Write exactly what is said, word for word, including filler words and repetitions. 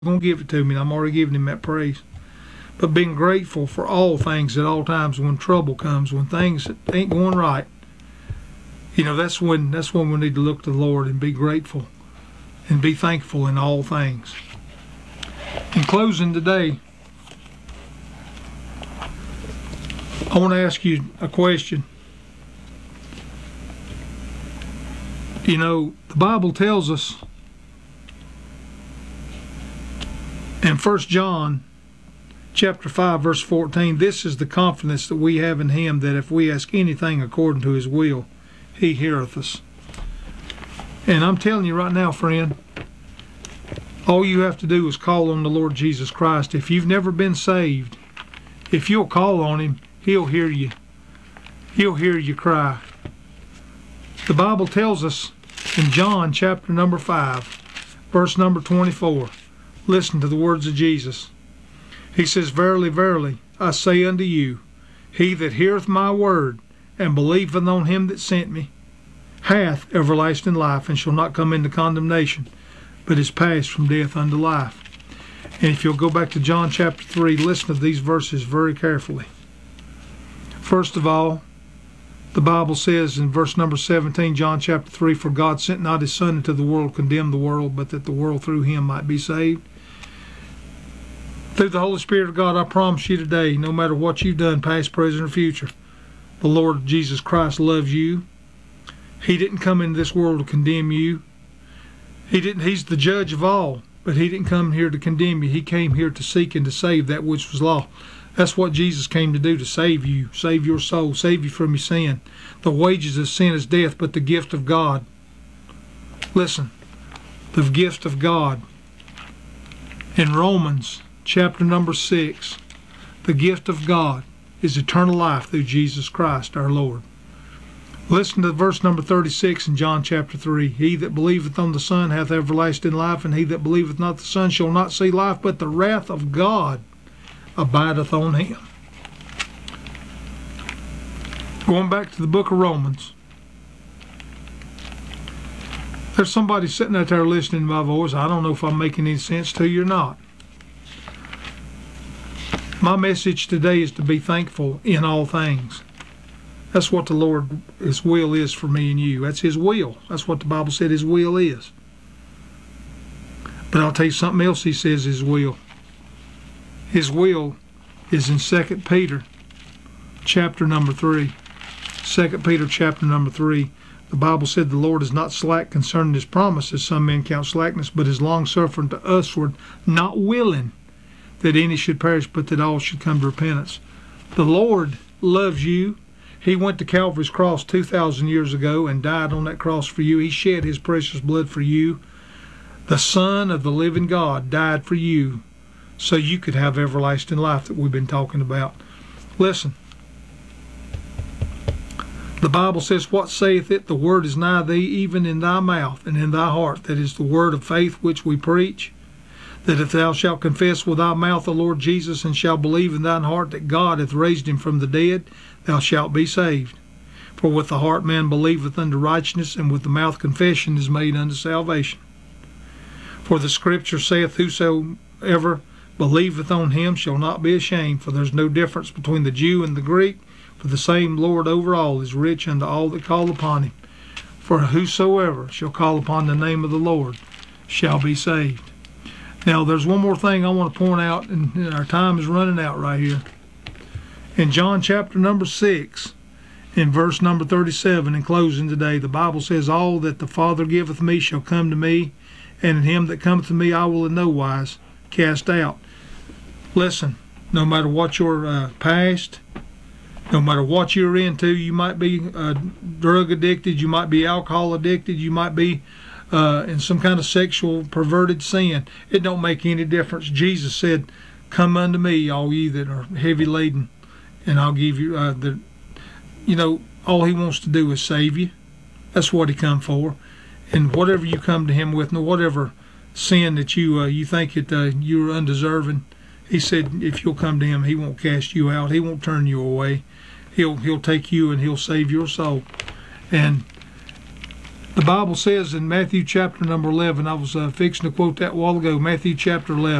going to give it to me, and I'm already giving him that praise. But being grateful for all things at all times when trouble comes, when things ain't going right, you know, that's when that's when we need to look to the Lord and be grateful and be thankful in all things. In closing today, I want to ask you a question. You know, the Bible tells us in First John chapter five, verse fourteen, this is the confidence that we have in him, that if we ask anything according to his will, he heareth us. And I'm telling you right now, friend, all you have to do is call on the Lord Jesus Christ. If you've never been saved, if you'll call on him, he'll hear you. He'll hear you cry. The Bible tells us in John chapter number five, verse number twenty-four, listen to the words of Jesus. He says, Verily, verily, I say unto you, he that heareth my word, and believeth on him that sent me, hath everlasting life, and shall not come into condemnation, but is passed from death unto life. And if you'll go back to John chapter three, listen to these verses very carefully. First of all, the Bible says in verse number seventeen, John chapter three, For God sent not his Son into the world to condemn the world, but that the world through him might be saved. Through the Holy Spirit of God, I promise you today, no matter what you've done, past, present, or future, the Lord Jesus Christ loves you. He didn't come into this world to condemn you. He didn't. He's the judge of all, but he didn't come here to condemn you. He came here to seek and to save that which was lost. That's what Jesus came to do, to save you, save your soul, save you from your sin. The wages of sin is death, but the gift of God, listen, the gift of God. In Romans chapter number six, the gift of God is eternal life through Jesus Christ our Lord. Listen to verse number thirty-six in John chapter three. He that believeth on the Son hath everlasting life, and he that believeth not the Son shall not see life, but the wrath of God abideth on him. Going back to the book of Romans, there's somebody sitting out there listening to my voice. I don't know if I'm making any sense to you or not. My message today is to be thankful in all things. That's what the Lord, his will is for me and you. That's his will. That's what the Bible said his will is. But I'll tell you something else he says his will. His will is in Second Peter chapter number three. Second Peter chapter number three. The Bible said the Lord is not slack concerning his promises, some men count slackness, but is long-suffering to usward, not willing that any should perish, but that all should come to repentance. The Lord loves you. He went to Calvary's cross two thousand years ago and died on that cross for you. He shed his precious blood for you. The Son of the living God died for you so you could have everlasting life that we've been talking about. Listen. The Bible says, What saith it? The word is nigh thee, even in thy mouth and in thy heart. That is the word of faith which we preach. That if thou shalt confess with thy mouth the Lord Jesus, and shalt believe in thine heart that God hath raised him from the dead, thou shalt be saved. For with the heart man believeth unto righteousness, and with the mouth confession is made unto salvation. For the Scripture saith, Whosoever believeth on him shall not be ashamed. For there's no difference between the Jew and the Greek, for the same Lord over all is rich unto all that call upon him. For whosoever shall call upon the name of the Lord shall be saved. Now, there's one more thing I want to point out, and our time is running out right here. In John chapter number six, in verse number thirty-seven, in closing today, the Bible says, All that the Father giveth me shall come to me, and in him that cometh to me I will in no wise cast out. Listen, no matter what your uh, past, no matter what you're into, you might be uh, drug addicted, you might be alcohol addicted, you might be Uh, in some kind of sexual perverted sin. It don't make any difference. Jesus said, Come unto me, all ye that are heavy laden, and I'll give you uh, the, you know, all he wants to do is save you. That's what he come for. And whatever you come to him with, no, whatever sin that you uh, you think that uh, you're undeserving, he said, if you'll come to him, he won't cast you out. He won't turn you away. He'll he'll take you and he'll save your soul. And The Bible says in Matthew chapter number eleven, I was uh, fixing to quote that a while ago, Matthew chapter eleven.